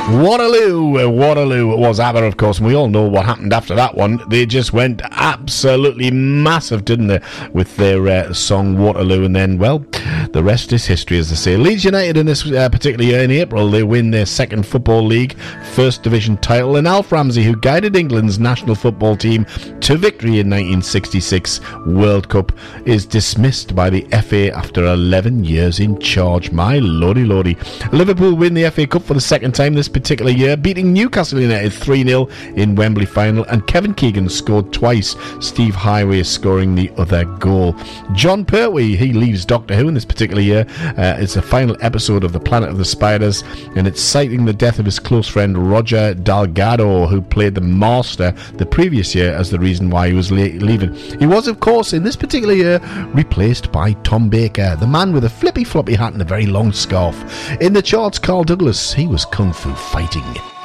Waterloo was ABBA, of course, and we all know what happened after that one. They just went absolutely massive, didn't they, with their song Waterloo, and then, well, the rest is history, as they say. Leeds United in this particular year, in April, they win their second Football League First Division title, and Alf Ramsey, who guided England's national football team to victory in 1966 World Cup, is dismissed by the FA after 11 years in charge. My lordy lordy. Liverpool win the FA Cup for the second time this particular year, beating Newcastle United 3-0 in Wembley final, and Kevin Keegan scored twice, Steve Highway scoring the other goal. John Pertwee, he leaves Doctor Who in this particular year. It's the final episode of The Planet of the Spiders, and it's citing the death of his close friend Roger Delgado, who played the Master the previous year, as the reason why he was leaving. He was, of course, in this particular year, replaced by Tom Baker, the man with a flippy floppy hat and a very long scarf. In the charts, Carl Douglas, he was Kung Fu Fighting.